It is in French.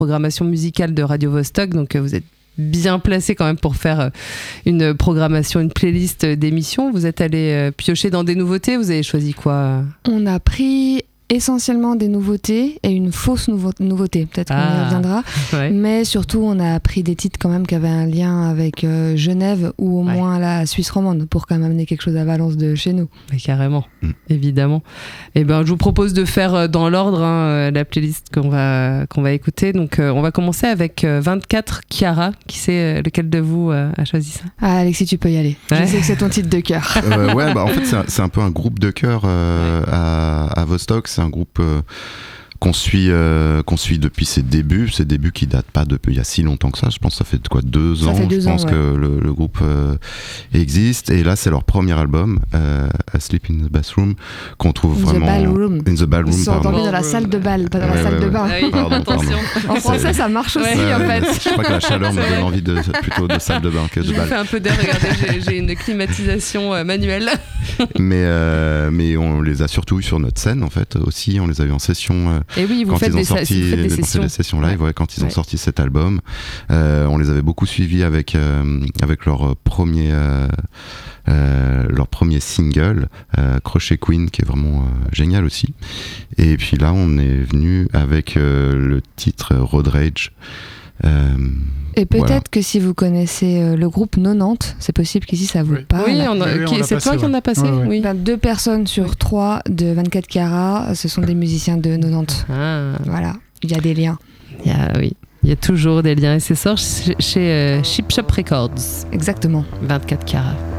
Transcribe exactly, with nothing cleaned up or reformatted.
programmation musicale de Radio Vostok, donc vous êtes bien placé quand même pour faire une programmation, une playlist d'émissions. Vous êtes allé piocher dans des nouveautés, vous avez choisi quoi ? On a pris essentiellement des nouveautés et une fausse nouveau- nouveauté, peut-être ah, qu'on y reviendra, ouais. Mais surtout on a pris des titres quand même qui avaient un lien avec euh, Genève ou au ouais. moins la Suisse romande pour quand même amener quelque chose à Valence de chez nous. Mais carrément, mmh. évidemment. Et ben, je vous propose de faire dans l'ordre hein, la playlist qu'on va, qu'on va écouter. Donc euh, on va commencer avec euh, vingt-quatre Chiara. Qui c'est euh, lequel de vous euh, a choisi ça ? Ah Alexis, tu peux y aller. Ouais. Je sais que c'est ton titre de cœur. euh, ouais, bah en fait c'est un, c'est un peu un groupe de cœur euh, ouais. à, à Vostok. C'est un groupe euh, qu'on suit, euh, qu'on suit depuis ses débuts, ses débuts qui datent pas depuis il y a si longtemps que ça. Je pense que ça fait quoi deux ça ans. Fait deux je pense ans, ouais. que le, le groupe euh, existe. Et là, c'est leur premier album, euh, Asleep in the Bathroom, qu'on trouve in vraiment the ballroom. In the Ballroom. Ils sont endormis dans la salle de bal, pas dans ouais, la salle ouais, de ouais. bain. Ah oui, pardon, attention. Pardon. En français, ça marche aussi ouais. en fait. Je crois que la chaleur me donne envie de plutôt de salle de bain que de je bal. Je fais un peu d'air. Regardez, j'ai, j'ai une climatisation euh, manuelle. mais euh, mais on les a surtout eu sur notre scène en fait aussi. On les a eu en session. Euh, Et oui, vous quand faites ils ont des, sorti, des, des sessions. sessions. Des sessions live, ouais. Ouais, quand ils ont ouais. sorti cet album. Euh, on les avait beaucoup suivis avec, euh, avec leur premier, euh, euh, leur premier single, euh, Crochet Queen, qui est vraiment euh, génial aussi. Et puis là, on est venu avec euh, le titre Road Rage. Euh, Et peut-être voilà. que si vous connaissez euh, le groupe quatre-vingt-dix, c'est possible qu'ici ça vous oui. parle. Oui, on a, oui, qui, on c'est passé, toi qui ouais. en as passé ouais, ouais. oui. Ben, deux personnes sur oui. trois de vingt-quatre Chiara, ce sont des musiciens de quatre-vingt-dix. Ah. Voilà, il y a des liens. Il y a, oui, il y a toujours des liens et c'est sort chez, chez euh, Chip Shop Records. Exactement. vingt-quatre Chiara.